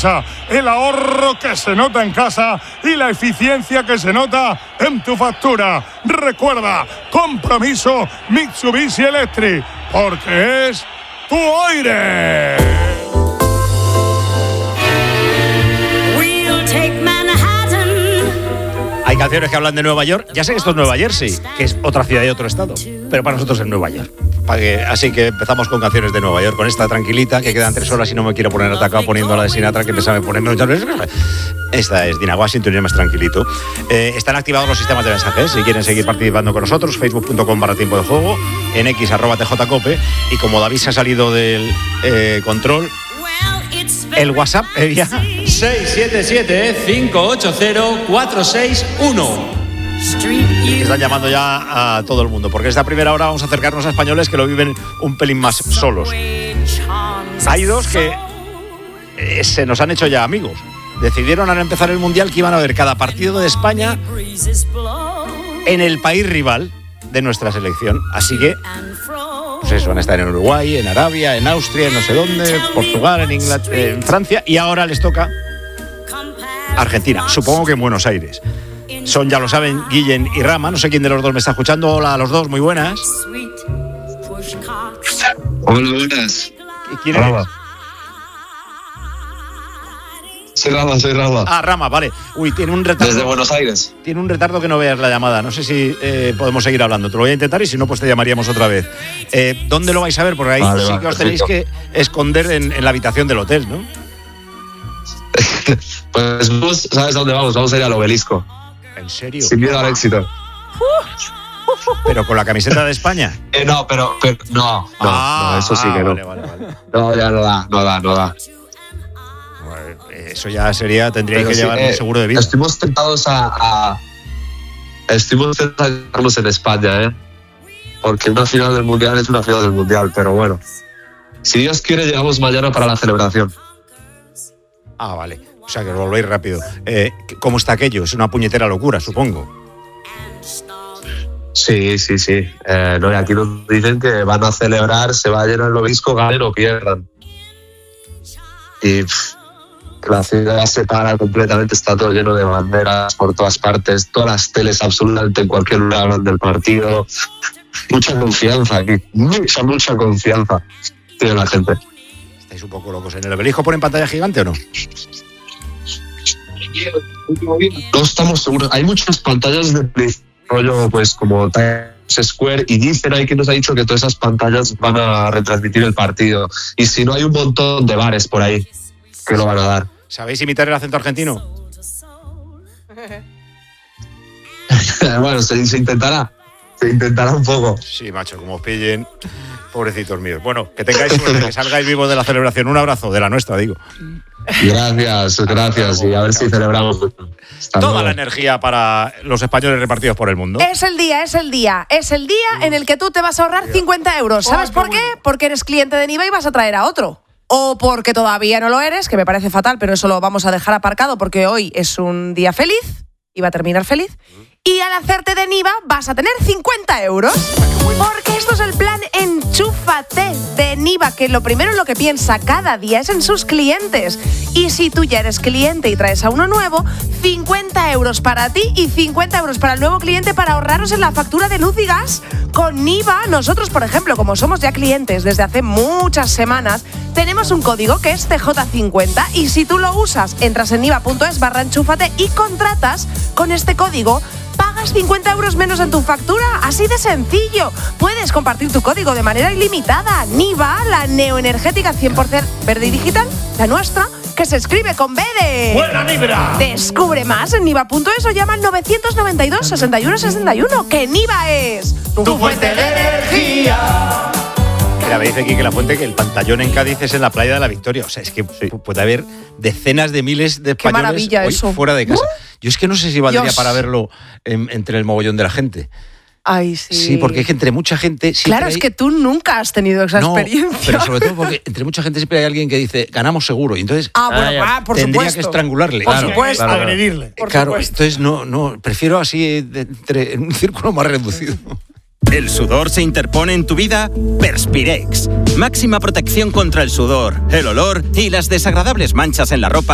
aprovecha el ahorro que se nota en casa y la eficiencia que se nota en tu factura. Recuerda, compromiso Mitsubishi Electric, porque es tu aire. Hay canciones que hablan de Nueva York. Ya sé que esto es Nueva Jersey, que es otra ciudad y otro estado, pero para nosotros es Nueva York. Así que empezamos con canciones de Nueva York, con esta tranquilita, que quedan 3 horas y no me quiero poner atacado poniendo la de Sinatra, que pensaba ponerme muchas veces. Esta es Dina Washington y es más tranquilito. Están activados los sistemas de mensajes. Si quieren seguir participando con nosotros, facebook.com/tiempo de juego, en x @tjcope, y como David se ha salido del control, el WhatsApp sería 677-580-461. Están llamando ya a todo el mundo, porque esta primera hora vamos a acercarnos a españoles que lo viven un pelín más solos. Hay dos que se nos han hecho ya amigos. Decidieron al empezar el Mundial que iban a ver cada partido de España en el país rival de nuestra selección. Así que pues eso, van a estar en Uruguay, en Arabia, en Austria, en no sé dónde, Portugal, en Inglaterra, en Francia, y ahora les toca Argentina, supongo que en Buenos Aires. Son, ya lo saben, Guillén y Rama. No sé quién de los dos me está escuchando. Hola a los dos, muy buenas. Hola, buenas. ¿Quién eres? Soy Rama. Ah, Rama, vale. Uy, tiene un retardo. Desde Buenos Aires. Tiene un retardo que no veas la llamada. No sé si podemos seguir hablando. Te lo voy a intentar y si no, pues te llamaríamos otra vez. ¿Dónde lo vais a ver? Porque ahí sí que os tenéis que esconder en la habitación del hotel, ¿no? Pues vos sabes a dónde vamos. Vamos a ir al Obelisco. ¿En serio? Sin miedo al éxito. ¿Pero con la camiseta de España? No, pero no, eso sí que no. Vale. No, ya no da. Eso ya sería, tendríais que llevar un seguro de vida. Estuvimos tentados a quedarnos en España, porque una final del Mundial es una final del Mundial, pero bueno. Si Dios quiere, llegamos mañana para la celebración. Ah, vale. O sea, que os volvéis rápido. ¿Cómo está aquello? Es una puñetera locura, supongo. Sí. No, y aquí nos dicen que van a celebrar, se va a llenar el Obelisco, ganen o pierdan. Y la ciudad se para completamente, está todo lleno de banderas por todas partes, todas las teles absolutamente en cualquier lugar hablan del partido. Mucha confianza aquí, mucha confianza tiene la gente. ¿Estáis un poco locos? ¿En el Obelisco ponen pantalla gigante o no? No estamos seguros. Hay muchas pantallas de rollo, pues como Times Square, y dicen ahí que nos ha dicho que todas esas pantallas van a retransmitir el partido. Y si no, hay un montón de bares por ahí que lo van a dar. ¿Sabéis imitar el acento argentino? Bueno, se intentará. Se intentará un poco. Sí, macho, como os pillen, pobrecitos míos. Bueno, que tengáis suerte, que salgáis vivos de la celebración. Un abrazo, de la nuestra, digo. Gracias. Y a ver si celebramos. Toda la energía para los españoles repartidos por el mundo. Es el día en el que tú te vas a ahorrar 50 euros. ¿Sabes por qué? Porque eres cliente de Niva y vas a traer a otro. O porque todavía no lo eres, que me parece fatal, pero eso lo vamos a dejar aparcado porque hoy es un día feliz y va a terminar feliz. Y al hacerte de Niva vas a tener 50 euros. Porque esto es el plan Enchúfate de Niva, que lo primero en lo que piensa cada día es en sus clientes. Y si tú ya eres cliente y traes a uno nuevo, 50 euros para ti y 50 euros para el nuevo cliente para ahorraros en la factura de luz y gas. Con Niva, nosotros, por ejemplo, como somos ya clientes desde hace muchas semanas, tenemos un código que es TJ50 y si tú lo usas, entras en niva.es/enchúfate y contratas con este código, pagas 50 euros menos en tu factura, así de sencillo. Puedes compartir tu código de manera ilimitada. Niva, la neoenergética 100% verde y digital, la nuestra, que se escribe con B de... ¡Buena vibra! Descubre más en niva.es o llama al 992 61 61, que Niva es tu fuente de energía. Mira, me dice aquí que la fuente, que el pantallón en Cádiz es en la playa de la Victoria. O sea, es que puede haber decenas de miles de españoles hoy fuera de casa. Yo es que no sé si valdría para verlo entre el mogollón de la gente. Ay, sí. Sí, porque es que entre mucha gente... Claro, es que tú nunca has tenido esa experiencia. Pero sobre todo porque entre mucha gente siempre hay alguien que dice, ganamos seguro. Y entonces por tendría supuesto. que estrangularle. Por supuesto. Agredirle. Claro, entonces no, prefiero así en un círculo más reducido. ¿El sudor se interpone en tu vida? Perspirex. Máxima protección contra el sudor, el olor y las desagradables manchas en la ropa